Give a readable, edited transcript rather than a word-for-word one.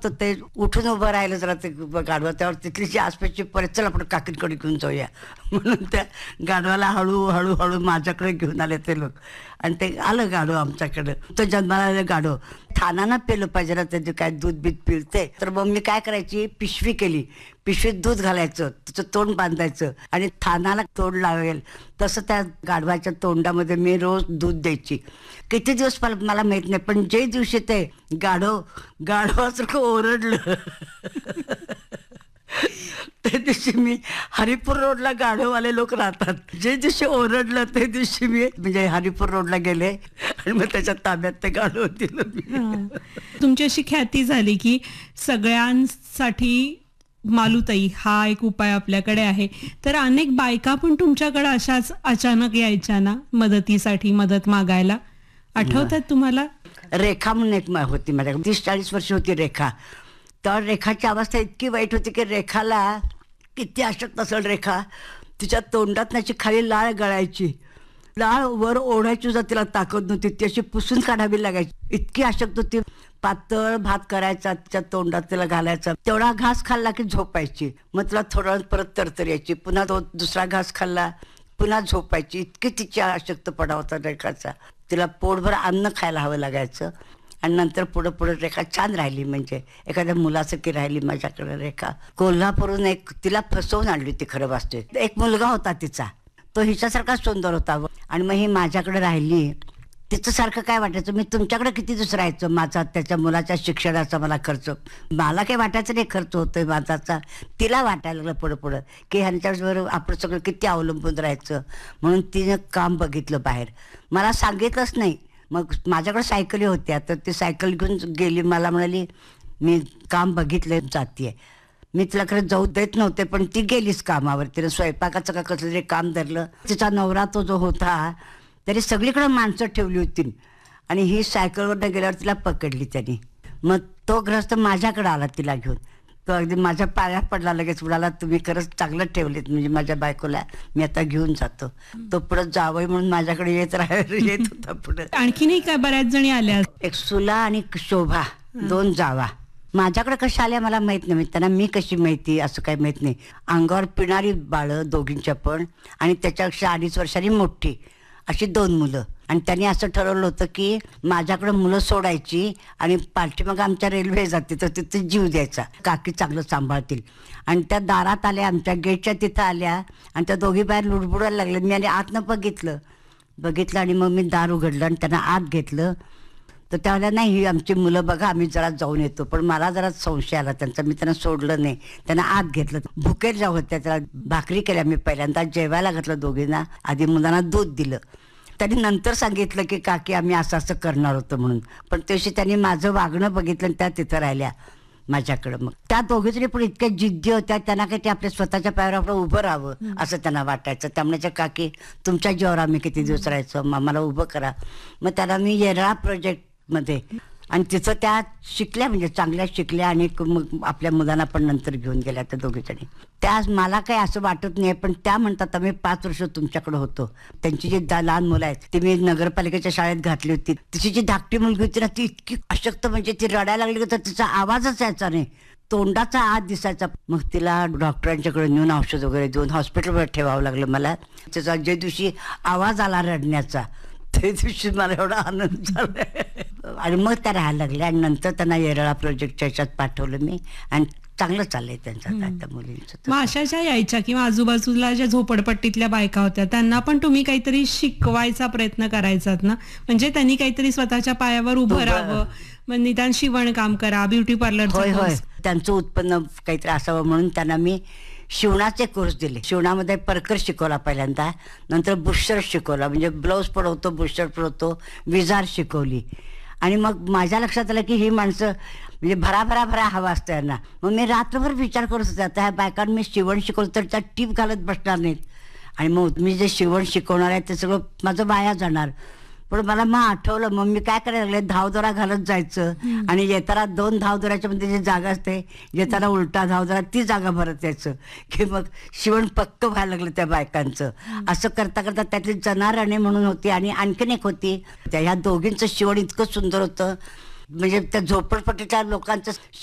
तर ते उठून उभं राहिलं जरा ते गाढवा, त्यावर तिथली जी आसपासची परत चल आपण काकींकडे घेऊन जाऊया म्हणून त्या गाढवाला हळू हळू माझ्याकडे घेऊन आले ते लोक. आणि ते आलं गाढव आमच्याकडे. तो जन्माला आलं गाढव. थानानं पेलं पाहिजे ना, त्याचे काय दूध बीत पिळते. तर मग मी काय करायची, पिशवी केली, पिशवीत दूध घालायचं, त्याचं तोंड बांधायचं आणि थानाला तोंड लावेल तसं त्या गाढवाच्या तोंडामध्ये मी रोज दूध द्यायची. किती दिवस मला माहित नाही, पण जे दिवशी ते गाढवासारखं ओरडलं त्या दिवशी मी, हरिपूर रोडला गाढववाले लोक राहतात, जे दिवशी ओरडलं ते दिवशी मी म्हणजे हरिपूर रोडला गेले आणि मग त्याच्या ताब्यात ते गाढव दिलं मी. तुमची अशी ख्याती झाली की सगळ्यांसाठी मालुताई हा एक उपाय आपल्याकडे आहे, तर अनेक बायका पण तुमच्याकडे अशाच अचानक यायच्या ना मदतीसाठी, मदत मागायला. आठवतात तुम्हाला? रेखा म्हणून एक होती माझ्याकडे, 30-40 वर्ष होती रेखा. तर रेखाची अवस्था इतकी वाईट होती की रेखाला किती अशक्त असेल रेखा, तिच्या तोंडात त्याची खाली लाळ गळायची, लाळ वर ओढायची सुद्धा तिला ताकद नव्हती, ती अशी पुसून काढावी लागायची, इतकी अशक्त होती. पातळ भात करायचा, तिच्या तोंडात तिला घालायचा, तेवढा घास खाल्ला की झोपायची. मग तिला थोडा वेळ परत तरतरी यायची, पुन्हा तो दुसरा घास खाल्ला पुन्हा झोपायची. इतकी तिची अशक्तपणा होता रेखाचा. तिला पोटभर अन्न खायला हवं लागायचं. आणि नंतर पुढं रेखा छान राहिली, म्हणजे एखाद्या मुलासारखी राहिली माझ्याकडे रेखा. कोल्हापूरून एक तिला फसवून आणली होती खरं वाचते. एक मुलगा होता तिचा, तो हिच्यासारखा सुंदर होता आणि मग ही माझ्याकडे राहिली. तिचं सारखं काय वाटायचं, मी तुमच्याकडे किती दिवस राहायचं, माझा त्याच्या मुलाच्या शिक्षणाचा मला खर्च, मला काही वाटायचं नाही खर्च होतोय माझाचा. तिला वाटायला लागलं पुढं की ह्यांच्याबरोबर आपण सगळं किती अवलंबून राहायचं. म्हणून तिनं काम बघितलं बाहेर, मला सांगितलंच नाही. मग माझ्याकडे सायकली होत्या, तर ती सायकल घेऊन गेली, मला म्हणाली मी काम बघितलं जातीये. मी तिला खरं जाऊ देत नव्हते, पण ती गेलीच कामावर. तिनं स्वयंपाकाचं का कसलं तरी काम धरलं. तिचा नवरा तो जो होता तरी सगळीकडे माणसं ठेवली होती आणि ही सायकलवरनं गेल्यावर तिला पकडली त्यांनी. मग तो ग्रस्त माझ्याकडे आला तिला घेऊन. तो अगदी माझ्या पायात पडला, लगेच म्हणाला तुम्ही खरंच चांगलं ठेवलेत, म्हणजे माझ्या बायकोला मी आता घेऊन जातो. तो पुढे जावई म्हणून माझ्याकडे येत होता पुढे. आणखीनही काय बऱ्याच जणी आल्या, एक सुला आणि शोभा, 2 जावा. माझ्याकडे कशा आल्या मला माहित नाही, त्यांना मी कशी माहिती असं काही माहित नाही. अंगावर पिणारी बाळं दोघींच्या पण, आणि त्याच्यापेक्षा 2.5 वर्षांनी मोठी अशी 2 मुलं. आणि त्यांनी असं ठरवलं होतं की माझ्याकडे मुलं सोडायची आणि पाठीमाग आमच्या रेल्वे जाते तर तिथे जीव द्यायचा, काकी चांगलं सांभाळतील. आणि त्या दारात आल्या, आमच्या गेटच्या तिथं आल्या आणि त्या दोघी बाहेर लुडबुडायला लागल्या. मी आणि आतनं बघितलं आणि मग मी दार उघडलं आणि त्यांना आत घेतलं. तर त्यावेळेला नाही ही आमची मुलं बघा, आम्ही जरा जाऊन येतो. पण मला जरा संशय आला त्यांचा, मी त्यांना सोडलं नाही, त्यांना आत घेतलं. भुकेल्या होत्या, त्याला भाकरी केल्या मी पहिल्यांदा, जेवायला घातलं दोघींना, आधी मुलांना दूध दिलं. त्यांनी नंतर सांगितलं की काकी आम्ही असं करणार होतो म्हणून. पण त्याशी त्यांनी माझं वागणं बघितलं आणि त्या तिथं राहिल्या माझ्याकडं. मग त्या दोघीजणी पण इतक्या जिद्दी होत्या, त्यांना काही ते आपल्या स्वतःच्या पायावर आपलं उभं राहावं असं त्यांना वाटायचं. त्यामुळे काकी तुमच्या जीवावर आम्ही किती दिवस राहायचं, आम्हाला उभं करा. मग त्याला मी येरळा प्रोजेक्टमध्ये आणि तिथं त्या शिकल्या, म्हणजे चांगल्या शिकल्या आणि मग आपल्या मुलांना पण नंतर घेऊन गेल्या त्या दोघीजणी. त्या मला काही असं वाटत नाही, पण त्या म्हणतात आम्ही 5 वर्ष तुमच्याकडे होतो. त्यांची जी लहान मुलं आहेत ती मी नगरपालिकेच्या शाळेत घातली होती. तिची जी धाकटी मुलगी होती ना, ती इतकी अशक्त, म्हणजे ती रडायला लागली तर तिचा आवाजच यायचा नाही, तोंडाचा आत दिसायचा. मग तिला डॉक्टरांच्याकडे नेऊन औषध वगैरे देऊन हॉस्पिटलवर ठेवावं लागलं मला. त्याचा जे दिवशी आवाज आला रडण्याचा त्या दिवशी मला एवढा आनंद झाला. आणि मग त्या राहायला लागल्या आणि नंतर त्यांना येरळा प्रोजेक्टच्या ह्याच्यात पाठवलं मी आणि चांगलं चाललंय त्यांचं त्या मुलींचं. मग अशा ज्या यायच्या किंवा आजूबाजूला ज्या झोपडपट्टीतल्या बायका होत्या त्यांना पण तुम्ही काहीतरी शिकवायचा प्रयत्न करायचात ना, म्हणजे त्यांनी काहीतरी स्वतःच्या पायावर उभं राहावं, मग निदान शिवणकाम करा, ब्युटी पार्लर. होय, त्यांचं उत्पन्न काहीतरी असावं म्हणून त्यांना मी शिवणाचे कोर्स दिले. शिवणामध्ये परकर शिकवला पहिल्यांदा, नंतर बुशर शिकवला, म्हणजे ब्लाऊज पण होतो, बुशर पण होतो, विजार शिकवली. आणि मग माझ्या लक्षात आलं की ही माणसं म्हणजे भरा हवा असतं यांना. मग मी रात्रभर विचार करत होते, आता ह्या बायकांना मी शिवण शिकवलं तर त्या टीप घालत बसणार नाहीत आणि मग मी जे शिवण शिकवणार आहे ते सगळं माझं वाया जाणार. पण मला मग आठवलं, मग मी काय करायला लागले, धावदोरा घालत जायचं आणि येताना 2 धावदोऱ्याच्या मध्ये जी जागा असते, येताना उलटा धावदोरा ती जागा भरत यायचं की मग शिवण पक्क व्हायला लागलं त्या बायकांचं. असं करता करता त्यातली जनाराणे म्हणून होती आणि आणखीन एक होती, ह्या दोघींचं शिवण इतकं सुंदर होतं, म्हणजे त्या झोपडपट्टीच्या लोकांचं